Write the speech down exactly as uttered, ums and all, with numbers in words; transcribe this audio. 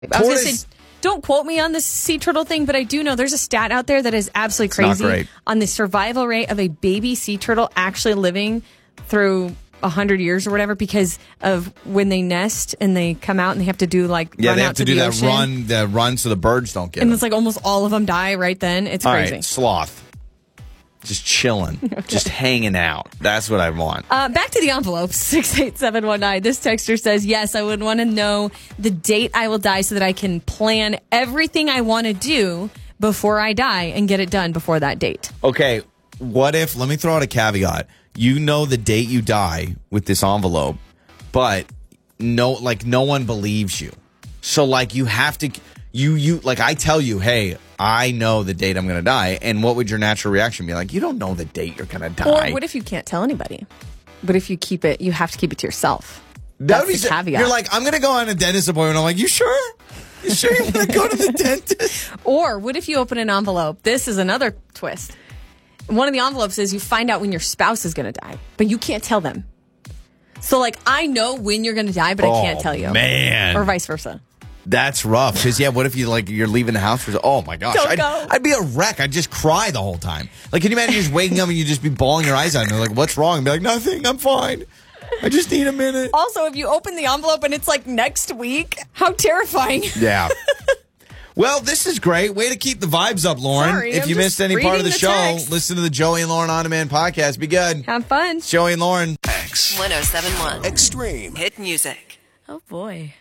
I was going to Tortoise- say, don't quote me on this sea turtle thing, but I do know there's a stat out there that is absolutely not crazy great. on the survival rate of a baby sea turtle actually living through a hundred years or whatever because of when they nest and they come out and they have to do like Yeah, run they out have to to do the that ocean. run, the run so the birds don't get And them. it's like almost all of them die right then. It's All crazy. right, sloth. Just chilling. Just hanging out. That's what I want. Uh, back to the envelope, six eight seven one nine. This texter says, yes, I would want to know the date I will die so that I can plan everything I want to do before I die and get it done before that date. Okay, what if, let me throw out a caveat. You know the date you die with this envelope, but no, like no one believes you. So like you have to, you, you, like I tell you, hey, I know the date I'm going to die. And what would your natural reaction be? Like, you don't know the date you're going to die. Or what if you can't tell anybody? What if you keep it, you have to keep it to yourself? That That's would be the so- caveat. You're like, I'm going to go on a dentist appointment. I'm like, you sure? You sure you want to go to the dentist? Or what if you open an envelope? This is another twist. One of the envelopes is you find out when your spouse is going to die, but you can't tell them. So, like, I know when you're going to die, but I can't Oh, tell you. man. Or vice versa. That's rough. Because, yeah, what if you, like, you're leaving the house for, oh, my gosh. Don't I'd, go. I'd be a wreck. I'd just cry the whole time. Like, can you imagine just waking up and you just be bawling your eyes out and they're like, what's wrong? And be like, nothing. I'm fine. I just need a minute. Also, if you open the envelope and it's like next week, how terrifying. Yeah. Well, this is great. Way to keep the vibes up, Lauren. Sorry, if I'm you just missed any part of reading the, the show, text. listen to the Joey and Lauren On Demand podcast. Be good. Have fun. Joey and Lauren. X one oh seven point one Extreme Hit music. Oh, boy.